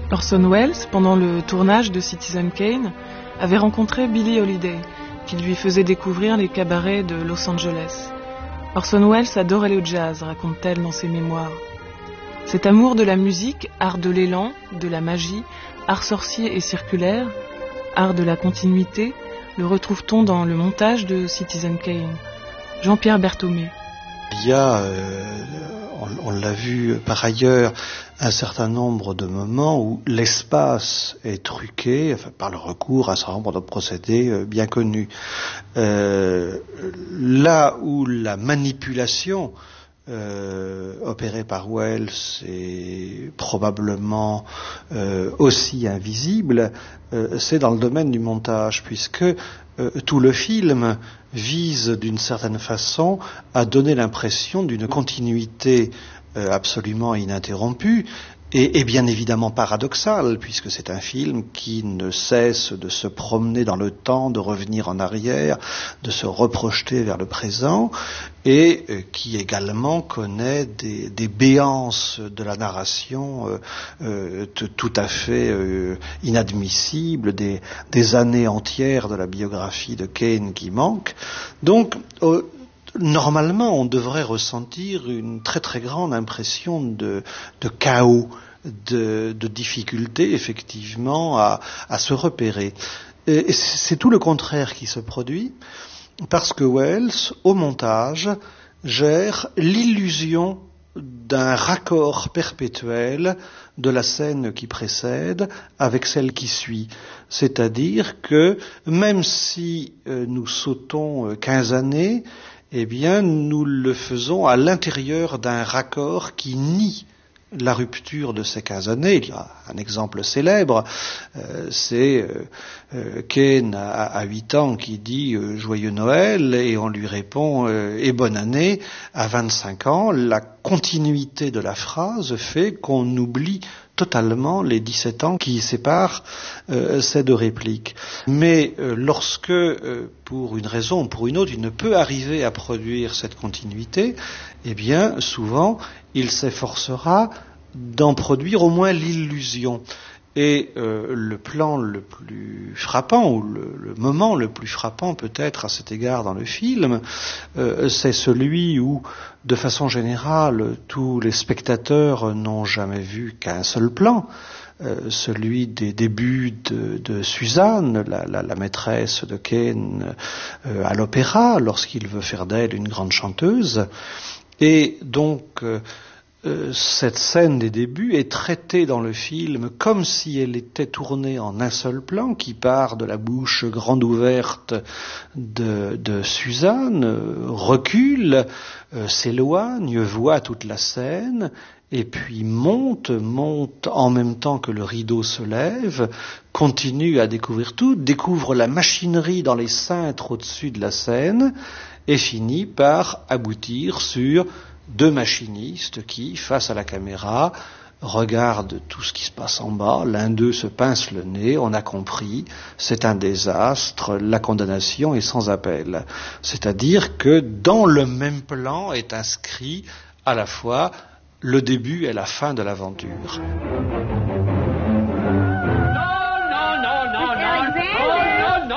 Orson Welles, pendant le tournage de Citizen Kane, avait rencontré Billie Holiday, qui lui faisait découvrir les cabarets de Los Angeles. Orson Welles adorait le jazz, raconte-t-elle dans ses mémoires. Cet amour de la musique, art de l'élan, de la magie, art sorcier et circulaire, art de la continuité, le retrouve-t-on dans le montage de Citizen Kane. Jean-Pierre Berthomé. Il y a, on l'a vu par ailleurs, un certain nombre de moments où l'espace est truqué par le recours à un certain nombre de procédés bien connus. Là où la manipulation opérée par Welles est probablement aussi invisible, c'est dans le domaine du montage, puisque tout le film vise d'une certaine façon à donner l'impression d'une continuité absolument ininterrompue et bien évidemment paradoxale, puisque c'est un film qui ne cesse de se promener dans le temps, de revenir en arrière, de se reprojeter vers le présent, et qui également connaît des béances de la narration tout à fait inadmissibles, des années entières de la biographie de Kane qui manquent. Donc, normalement, on devrait ressentir une très très grande impression de chaos, de difficulté, effectivement, à se repérer. Et c'est tout le contraire qui se produit, parce que Welles, au montage, gère l'illusion d'un raccord perpétuel de la scène qui précède avec celle qui suit. C'est-à-dire que même si nous sautons 15 années, eh bien, nous le faisons à l'intérieur d'un raccord qui nie la rupture de ces 15 années. Il y a un exemple célèbre, c'est Kane à 8 ans qui dit « Joyeux Noël » et on lui répond « Et bonne année » à 25 ans. La continuité de la phrase fait qu'on oublie totalement les 17 ans qui séparent ces deux répliques. Mais lorsque, pour une raison ou pour une autre, il ne peut arriver à produire cette continuité, eh bien, souvent, il s'efforcera d'en produire au moins l'illusion. Et le plan le plus frappant, ou le moment le plus frappant peut-être à cet égard dans le film, c'est celui où, de façon générale, tous les spectateurs n'ont jamais vu qu'un seul plan, celui des débuts de Suzanne, la maîtresse de Kane à l'opéra, lorsqu'il veut faire d'elle une grande chanteuse. Et donc, cette scène des débuts est traitée dans le film comme si elle était tournée en un seul plan, qui part de la bouche grande ouverte de Suzanne, recule, s'éloigne, voit toute la scène, et puis monte en même temps que le rideau se lève, continue à découvrir tout, découvre la machinerie dans les cintres au-dessus de la scène, et finit par aboutir sur deux machinistes qui, face à la caméra, regardent tout ce qui se passe en bas. L'un d'eux se pince le nez, on a compris, c'est un désastre, la condamnation est sans appel. C'est-à-dire que dans le même plan est inscrit à la fois le début et la fin de l'aventure.